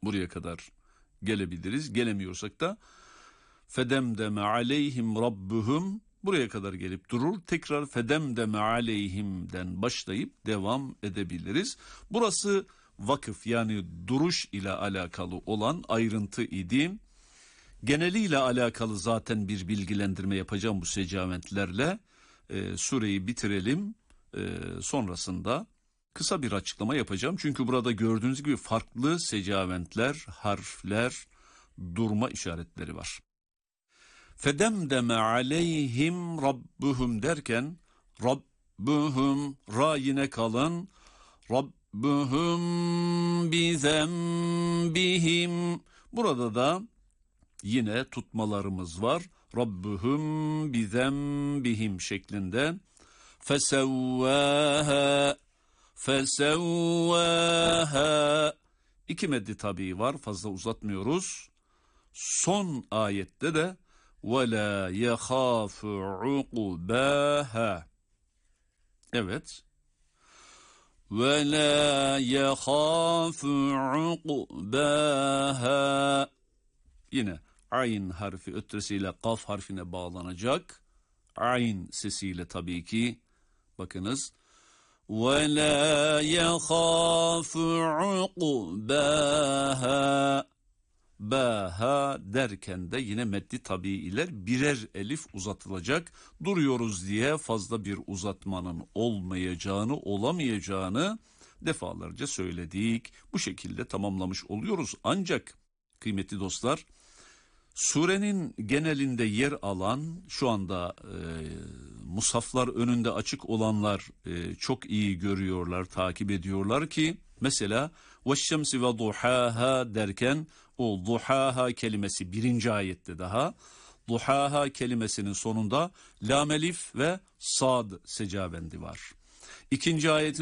Buraya kadar gelebiliriz. Gelemiyorsak da fedemdeme aleyhim rabbuhum buraya kadar gelip durur. Tekrar fedemdeme aleyhimden başlayıp devam edebiliriz. Burası vakıf yani duruş ile alakalı olan ayrıntı idi. Geneliyle alakalı zaten bir bilgilendirme yapacağım bu secaventlerle. Sureyi bitirelim. Sonrasında kısa bir açıklama yapacağım. Çünkü burada gördüğünüz gibi farklı secaventler, harfler, durma işaretleri var. Fedemdeme aleyhim rabbuhum derken rabbuhum ra yine kalın. Rabbuhum bizembihim. Burada da yine tutmalarımız var. Rabbuhum bizembihim şeklinde. Fesevvaha. Fesevvaha. İki meddi tabii var. Fazla uzatmıyoruz. Son ayette de وَلَا يَخَافُ عُقُبَاهَا. Evet. وَلَا يَخَافُ عُقُبَاهَا. Yine ayn harfi ötresiyle kaf harfine bağlanacak. Ayn sesiyle tabii ki. Bakınız. وَلَا يَخَافُ عُقُبَاهَا. Baha derken de yine meddi tabiiler birer elif uzatılacak. Duruyoruz diye fazla bir uzatmanın olamayacağını defalarca söyledik. Bu şekilde tamamlamış oluyoruz. Ancak kıymetli dostlar, surenin genelinde yer alan şu anda musaflar önünde açık olanlar çok iyi görüyorlar, takip ediyorlar ki mesela veşşemsi ve duhaha derken o duhaha kelimesi birinci ayette daha duhaha kelimesinin sonunda lam elif ve sad secavendi var. İkinci ayetin